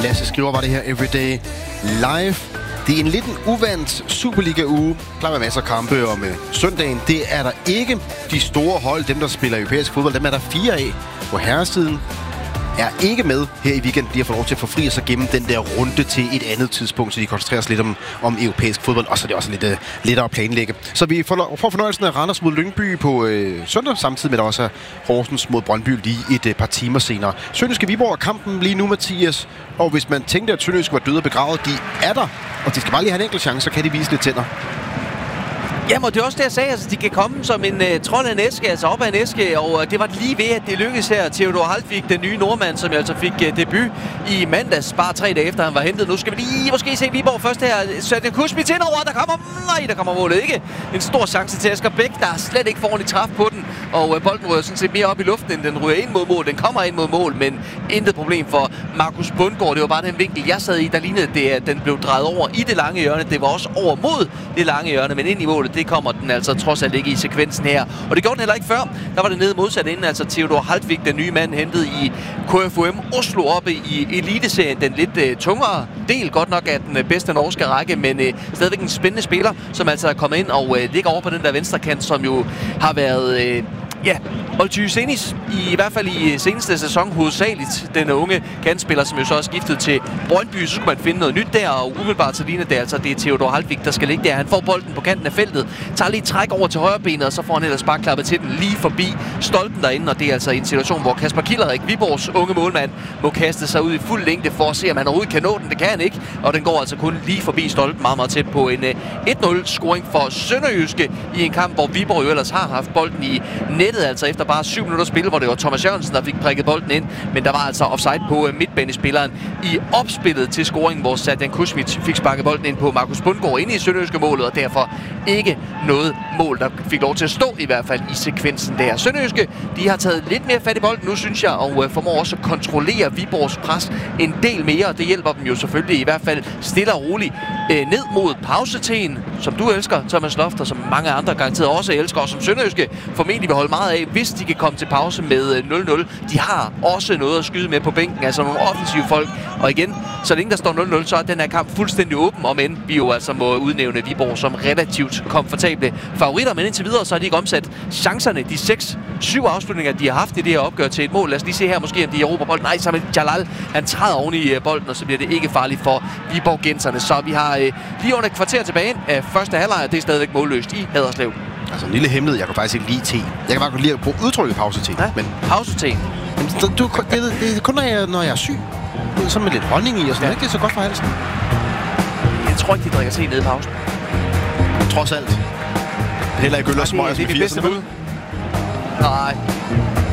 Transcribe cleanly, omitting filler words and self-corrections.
Lasse Skriver var det her Everyday Live. Det er en lidt uvant Superliga-uge. Klar med masser af kampe om søndagen. Det er der ikke. De store hold, dem der spiller europæisk fodbold, dem er der 4 af på herresiden. Er ikke med her i weekenden. De har fået lov til at forfri sig gennem den der runde til et andet tidspunkt, så de koncentrerer sig lidt om europæisk fodbold, og så er det også lidt lettere at planlægge. Så vi får fornøjelsen af Randers mod Lyngby på søndag, samtidig med at også Horsens mod Brøndby lige et par timer senere. Sønderjyske Viborg er kampen lige nu, Mathias, og hvis man tænkte, at Sønderjyske var døde og begravet, de er der, og de skal bare lige have en enkelt chance, så kan de vise lidt tænder. Jamen, det er også det, jeg sagde. Altså, de kan komme som en trold af en æske, altså op af en æske, og det var lige ved, at det lykkedes her. Theodor Haltvik, den nye nordmand, som altså fik debut i mandags, bare 3 dage efter han var hentet. Nu skal vi lige måske se Viborg først her. Satan Kusmits indover, der kommer målet ikke. En stor chance til Asger Bæk, der slet ikke får ordentligt træf på den, og bolden ryger sådan set mere op i luften, end den ryger ind mod mål. Den kommer ind mod mål, men intet problem for Markus Bundgaard. Det var bare den vinkel, jeg sad i, der lignede det, at den blev drejet over i det lange hjørne. Det var også over mod det lange hjørne, men ind i målet, det kommer den altså trods alt ikke i sekvensen her. Og det gjorde den heller ikke før. Der var det nede modsat inden, altså Theodor Haltvik, den nye mand, hentet i KFUM Oslo oppe i Eliteserien. Den lidt tungere del, godt nok af den bedste norske række, men stadigvæk en spændende spiller, som altså er kommet ind og ligger over på den der venstre kant, som jo har været... Olty Senis, i hvert fald i seneste sæson hovedsageligt, den unge kantspiller, som jo så er skiftet til Brøndby, så skulle man finde noget nyt der, og umiddelbart så ligner det altså, det er Theodor Haltvik, der skal ligge der. Han får bolden på kanten af feltet, tager lige et træk over til højre benet, og så får han ellers bare klappet til den lige forbi stolpen derinde, og det er altså en situation, hvor Kasper Kilderik, Viborgs unge målmand, må kaste sig ud i fuld længde for at se, om han overhovedet kan nå den. Det kan han ikke, og den går altså kun lige forbi stolpen, meget, meget tæt på en 1-0-scoring for Sønderjyske i en kamp, hvor Viborg jo ellers har haft bolden i nettet, altså efter bare 7 minutter spil, hvor det var Thomas Jørgensen, der fik prikket bolden ind, men der var altså offside på midtbanespilleren i opspillet til scoringen, hvor Satan Kusmits fik sparket bolden ind på Markus Bundgaard inde i Sønderjyske målet, og derfor ikke noget mål, der fik lov til at stå i hvert fald i sekvensen der. Sønderjyske, de har taget lidt mere fat i bolden nu, synes jeg, og formår også at kontrollere Viborgs pres en del mere, og det hjælper dem jo selvfølgelig i hvert fald stille og roligt ned mod pauseteen, som du elsker, Thomas Loft, og som mange andre garanteret også elsker, og som Sønderjyske formentlig vil holde meget af, hvis de kan komme til pause med 0-0. De har også noget at skyde med på bænken, altså nogle offensive folk, og igen, så længe der står 0-0, så er den her kamp fuldstændig åben, om end vi jo altså må udnævne Viborg som relativt komfortable favoritter, men indtil videre, så har de ikke omsat chancerne, de 6-7 afslutninger, de har haft i det her opgør til et mål. Lad os lige se her måske, om de erobrer bolden. Nej, Samuel Jalal, han træder oven i bolden, og så bliver det ikke farligt for Viborg-genserne. Så vi har lige under et kvarter tilbage af første halvleg, og det er stadigvæk målløst i Haderslev. Altså en lille hemmelighed, jeg kan faktisk ikke lide te. Jeg kan bare godt lide at bruge udtrykket pausete. Ja, men pausete. Det er kun, når jeg er syg. Sådan med lidt honning i og sådan. Ja. Det er så godt for halsen. Jeg tror ikke, de drikker te nede i pausen. Trods alt. Heller ikke øl og smøger. Det er det bedste bud. Nej.